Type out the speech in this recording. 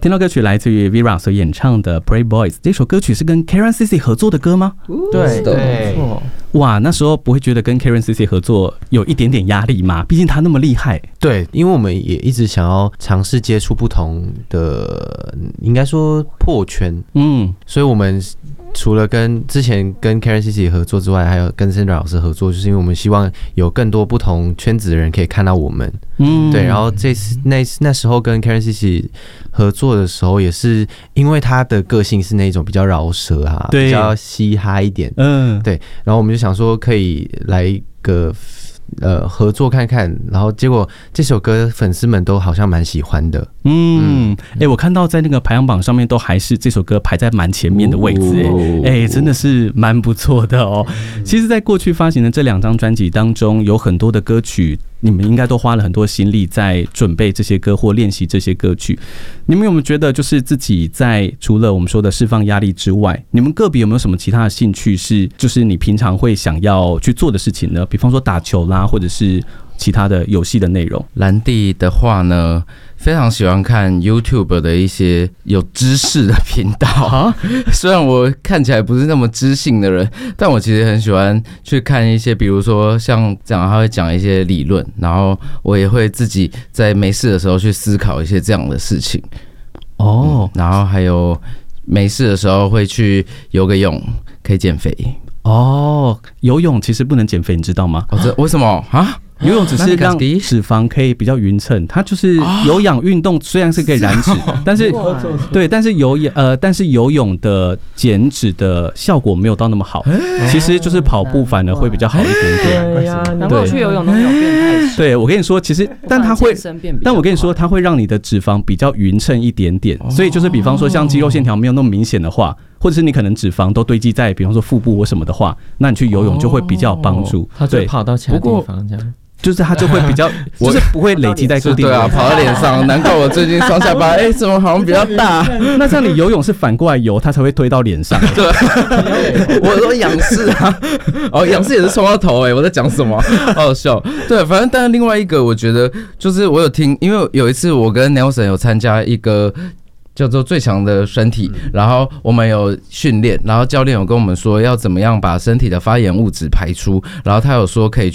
听到歌曲来自于 Vera 所演唱的 Brave Boys， 这首歌曲是跟 Karen CC 合作的歌吗？ 对，没错。 哇，那时候不会觉得跟 Karen CC 合作有一点点压力吗？毕竟他那么厉害。 对，因为我们也一直想要尝试接触不同的，应该说破圈，所以我们除了之前跟 Karen CC 合作之外，还有跟 Sandra 老师合作，就是因为我们希望有更多不同圈子的人可以看到我们。对，然后这次那时候跟 Karen CC 合作的时候，也是因为他的个性是那种比较饶舌啊，比较嘻哈一点，对，然后我们就想说可以来一个合作看看，然后结果这首歌粉丝们都好像蛮喜欢的。 我看到在那个排行榜上面都还是这首歌排在蛮前面的位置，真的是蛮不错的哦。其实在过去发行的这2张专辑当中，有很多的歌曲你们应该都花了很多心力在准备这些歌或练习这些歌曲。你们有没有觉得就是自己在除了我们说的释放压力之外，你们个别有没有什么其他的兴趣是就是你平常会想要去做的事情呢？比方说打球啦，或者是其他的游戏的内容。 兰弟的话呢，非常喜欢看 YouTube 的一些有知识的频道。虽然我看起来不是那么知性的人，但我其实很喜欢去看一些，比如说像这样，他会讲一些理论，然后我也会自己在没事的时候去思考一些这样的事情。然后还有没事的时候会去游个泳，可以减肥。 游泳其实不能减肥，你知道吗？ 为什么啊？ 游泳只是让脂肪可以比较匀称，它就是有氧运动，虽然是可以燃脂，但是对，但是游泳的减脂的效果没有到那么好。其实就是跑步反而会比较好一点点。 对呀，难怪我去游泳都没有变太瘦。 对，我跟你说，其实但我跟你说，它会让你的脂肪比较匀称一点点。所以就是比方说，像肌肉线条没有那么明显的话，或者是你可能脂肪都堆积在比方说腹部或什么的话，那你去游泳就会比较有帮助。 它就跑到其他地方这样。 就是它就会比较，就是不会累积在固定。 对啊，跑到脸上，难怪我最近双下巴，怎么好像比较大？ 那这样你游泳是反过来游，它才会推到脸上。 对，我说仰视啊，仰视也是冲到头我在讲什么？好好笑。对，反正但是另外一个，我觉得就是我有听，因为有一次我跟 Nelson 有参加一个叫做最强的身体，然后我们有训练，然后教练有跟我们说要怎么样把身体的发炎物质排出，然后他有说可以